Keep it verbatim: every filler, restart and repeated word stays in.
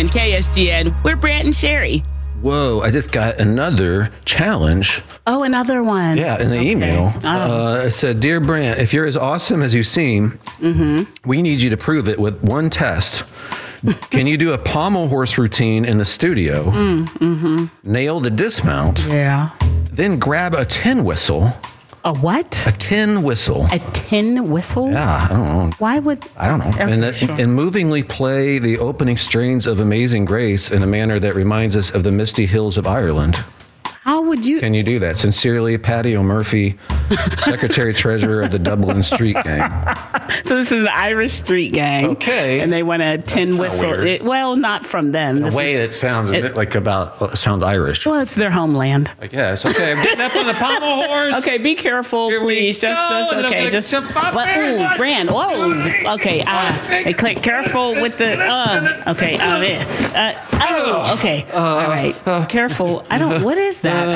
seven K S G N. We're Brant and Sherry. Whoa, I just got another challenge. Oh, another one. Yeah, in the okay. email. Oh. Uh, it said, Dear Brant, if you're as awesome as you seem, mm-hmm. we need you to prove it with one test. Can you do a pommel horse routine in the studio, mm, mm-hmm. nail the dismount, yeah, then grab a tin whistle? A what? A tin whistle. A tin whistle? Yeah, I don't know. Why would... I don't know. Okay, and, sure. and movingly play the opening strains of Amazing Grace in a manner that reminds us of the misty hills of Ireland. How would you... Can you do that? Sincerely, Patty O'Murphy, Secretary Treasurer of the Dublin Street Gang. So this is an Irish street gang. Okay. And they want a tin whistle. It, well, not from them. In this a way is, that sounds a it, bit like about, uh, sounds Irish. Well, it's their homeland. I guess. Okay, I'm getting up on the pommel horse. Okay, be careful, Here we please. Just, go. just, okay, just... Well, ooh, Brand. Whoa. Okay, uh, hey, click, careful with the... Uh, okay, uh, there. Uh, oh, okay. All right. Careful. I don't... What is that?